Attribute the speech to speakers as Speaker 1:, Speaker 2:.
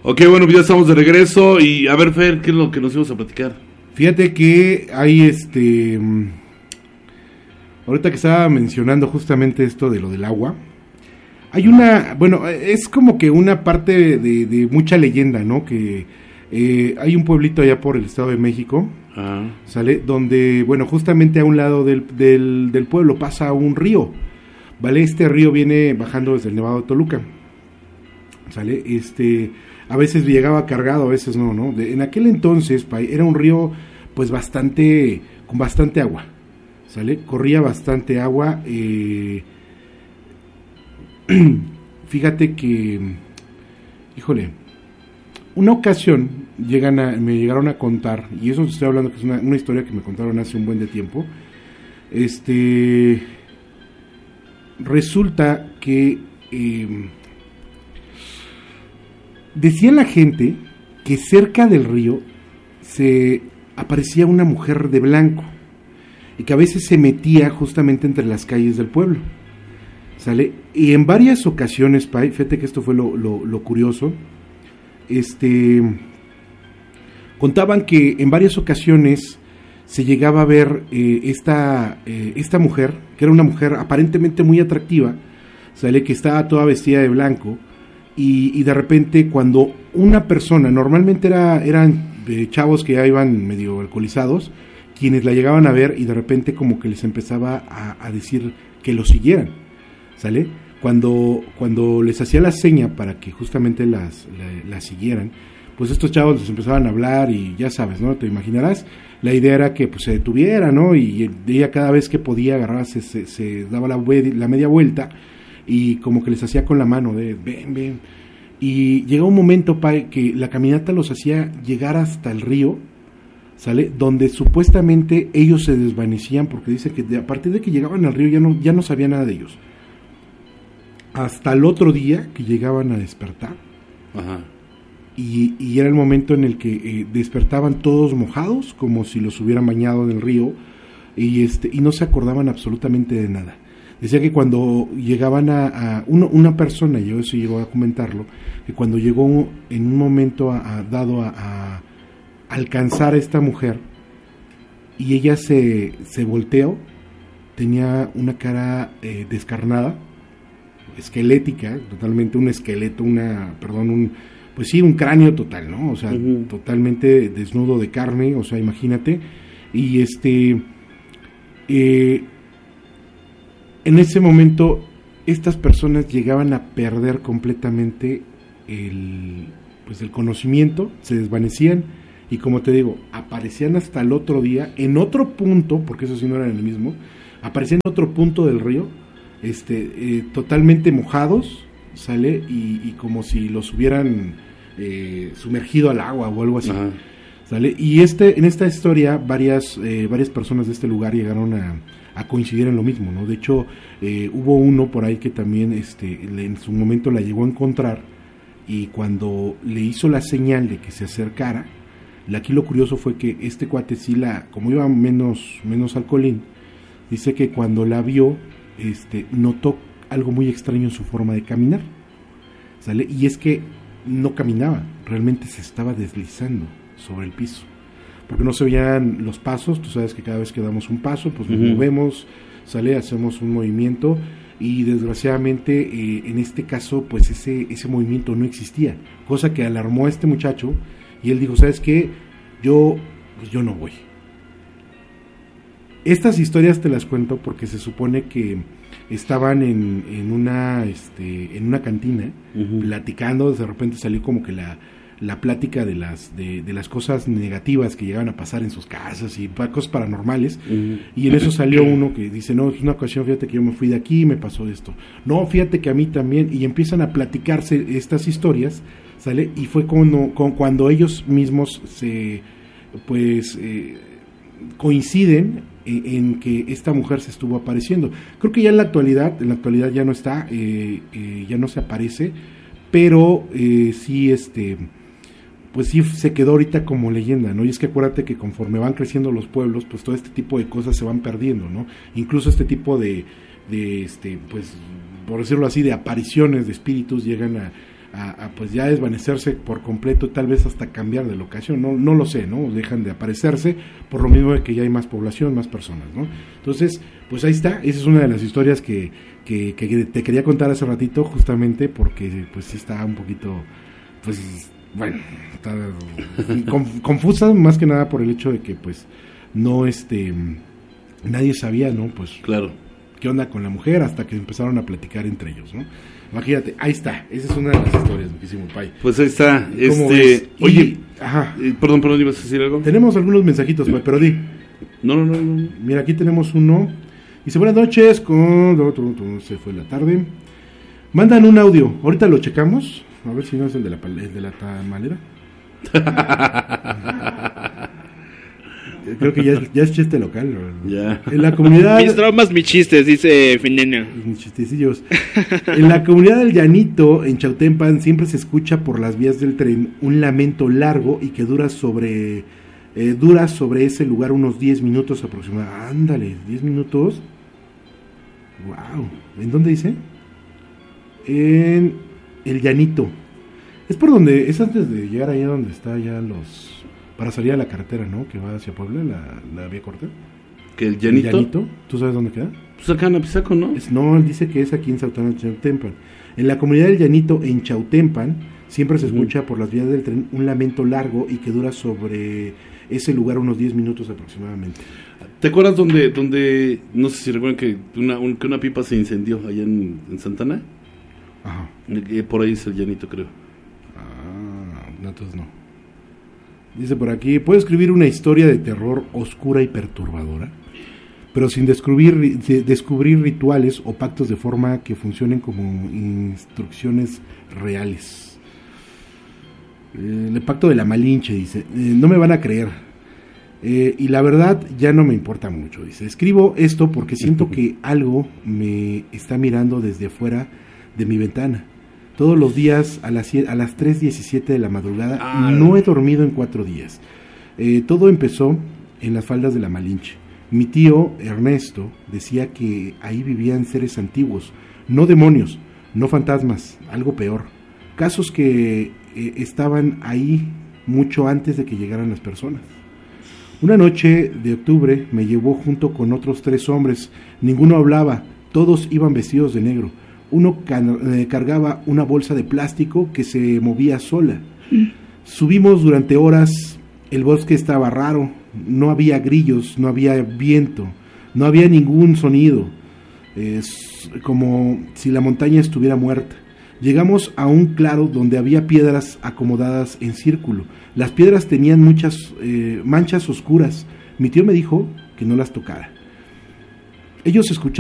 Speaker 1: Ok, bueno, ya estamos de regreso y a ver, Fer, ¿qué es lo que nos íbamos a platicar?
Speaker 2: Fíjate que hay ahorita que estaba mencionando justamente esto de lo del agua, hay bueno, es como que una parte de mucha leyenda, ¿no? Que hay un pueblito allá por el Estado de México, ¿sale? Donde, bueno, justamente a un lado del pueblo pasa un río, ¿vale? Este río viene bajando desde el Nevado de Toluca, ¿sale? A veces llegaba cargado, a veces no, ¿no? En aquel entonces era un río pues con bastante agua, ¿sale? Corría bastante agua. Fíjate que, híjole, una ocasión me llegaron a contar, y eso estoy hablando que es una historia que me contaron hace un buen de tiempo. Resulta que decía la gente que cerca del río se aparecía una mujer de blanco y que a veces se metía justamente entre las calles del pueblo, ¿sale? Y en varias ocasiones, fíjate que esto fue lo curioso, contaban que en varias ocasiones se llegaba a ver esta mujer, que era una mujer aparentemente muy atractiva, ¿sale? Que estaba toda vestida de blanco. Y de repente cuando una persona, normalmente eran chavos que ya iban medio alcoholizados, quienes la llegaban a ver y de repente como que les empezaba a decir que lo siguieran, ¿sale? Cuando les hacía la seña para que justamente la siguieran, pues estos chavos les empezaban a hablar y ya sabes, ¿no? Te imaginarás, la idea era que pues se detuviera, ¿no? Y ella cada vez que podía agarrar se daba la media vuelta y como que les hacía con la mano de ven, y llegó un momento, que la caminata los hacía llegar hasta el río, ¿sale? Donde supuestamente ellos se desvanecían, porque dice que a partir de que llegaban al río ya no sabía nada de ellos, hasta el otro día que llegaban a despertar.
Speaker 1: Ajá.
Speaker 2: Y era el momento en el que despertaban todos mojados, como si los hubieran bañado en el río, y no se acordaban absolutamente de nada. Decía que cuando llegaban una persona, yo eso llegó a comentarlo, que cuando llegó en un momento dado a alcanzar a esta mujer, y ella se volteó, tenía una cara descarnada, esquelética, totalmente un esqueleto, pues sí, un cráneo total, ¿no? O sea, totalmente desnudo de carne, o sea, imagínate, y en ese momento estas personas llegaban a perder completamente el conocimiento, se desvanecían y, como te digo, aparecían hasta el otro día en otro punto, porque eso sí no era en el mismo, aparecían en otro punto del río, totalmente mojados, ¿sale? Y como si los hubieran sumergido al agua o algo así. Ajá. ¿Sale? Y en esta historia varias personas de este lugar llegaron a coincidir en lo mismo, ¿no? De hecho, hubo uno por ahí que también en su momento la llegó a encontrar, y cuando le hizo la señal de que se acercara, aquí lo curioso fue que este cuate sí como iba menos alcoholín, dice que cuando la vio, notó algo muy extraño en su forma de caminar, ¿sale? Y es que no caminaba, realmente se estaba deslizando sobre el piso, porque no se veían los pasos. Tú sabes que cada vez que damos un paso, pues nos movemos, ¿sale? Hacemos un movimiento, y desgraciadamente en este caso, pues ese movimiento no existía, cosa que alarmó a este muchacho, y él dijo, ¿sabes qué? Yo no voy. Estas historias te las cuento porque se supone que estaban en una cantina, platicando. De repente salió como que la plática de las cosas negativas que llegaban a pasar en sus casas y cosas paranormales, y en eso salió uno que dice, no, es una ocasión, fíjate que yo me fui de aquí y me pasó esto, no, fíjate que a mí también, y empiezan a platicarse estas historias, ¿sale? Y fue cuando ellos mismos coinciden en que esta mujer se estuvo apareciendo. Creo que ya en la actualidad ya no está, ya no se aparece, pero sí pues sí se quedó ahorita como leyenda, ¿no? Y es que acuérdate que conforme van creciendo los pueblos, pues todo este tipo de cosas se van perdiendo, ¿no? Incluso este tipo de pues por decirlo así, de apariciones de espíritus llegan pues ya desvanecerse por completo, tal vez hasta cambiar de locación, no lo sé, ¿no? Dejan de aparecerse por lo mismo de que ya hay más población, más personas, ¿no? Entonces, pues ahí está, esa es una de las historias que te quería contar hace ratito, justamente porque pues sí está un poquito, pues bueno, está confusa, más que nada por el hecho de que pues no nadie sabía, ¿no? Pues
Speaker 1: claro,
Speaker 2: qué onda con la mujer hasta que empezaron a platicar entre ellos, ¿no? Imagínate, ahí está, esa es una de las historias, muchísimo Pai.
Speaker 1: Pues ahí está,
Speaker 2: oye, ajá.
Speaker 1: Perdón, ¿ibas a decir algo?
Speaker 2: Tenemos algunos mensajitos, Pai, pero di.
Speaker 1: No.
Speaker 2: Mira, aquí tenemos uno. Dice, buenas noches, se fue la tarde. Mandan un audio, ahorita lo checamos, a ver si no es el de la tamalera. Creo que ya es chiste local.
Speaker 1: Ya.
Speaker 2: En la comunidad...
Speaker 3: Mis traumas, mis chistes, dice Finena.
Speaker 2: Mis chistecillos. En la comunidad del Llanito, en Chautempan, siempre se escucha por las vías del tren un lamento largo y que dura sobre ese lugar unos 10 minutos aproximadamente. Ándale, 10 minutos. Wow. ¿En dónde dice? En el Llanito. Es por donde, es antes de llegar allá donde está ya para salir a la carretera, ¿no? Que va hacia Puebla, la vía corta.
Speaker 1: ¿Que el Llanito?
Speaker 2: ¿El Llanito? ¿Tú sabes dónde queda?
Speaker 1: Pues acá en Apizaco, ¿no?
Speaker 2: No, él dice que es aquí en Chautempan. En la comunidad del Llanito, en Chautempan, siempre se escucha por las vías del tren un lamento largo y que dura sobre ese lugar unos 10 minutos aproximadamente.
Speaker 1: ¿Te acuerdas donde no sé si recuerdan que una pipa se incendió allá en Santana?
Speaker 2: Ajá.
Speaker 1: Por ahí es el Llanito, creo.
Speaker 2: No, entonces no. Dice por aquí, ¿puedo escribir una historia de terror oscura y perturbadora? Pero sin descubrir rituales o pactos de forma que funcionen como instrucciones reales. El pacto de la Malinche, dice, no me van a creer. Y la verdad ya no me importa mucho, dice. Escribo esto porque siento que algo me está mirando desde afuera de mi ventana. Todos los días a las 3:17 de la madrugada. No he dormido en 4 días. Todo empezó en las faldas de la Malinche. Mi tío Ernesto decía que ahí vivían seres antiguos, no demonios, no fantasmas, algo peor. Casos que estaban ahí mucho antes de que llegaran las personas. Una noche de octubre me llevó junto con otros 3 hombres. Ninguno hablaba, todos iban vestidos de negro. Uno cargaba una bolsa de plástico que se movía sola. Subimos durante horas, el bosque estaba raro, no había grillos, no había viento, no había ningún sonido, como si la montaña estuviera muerta. Llegamos a un claro donde había piedras acomodadas en círculo. Las piedras tenían muchas manchas oscuras. Mi tío me dijo que no las tocara. Ellos escuchaban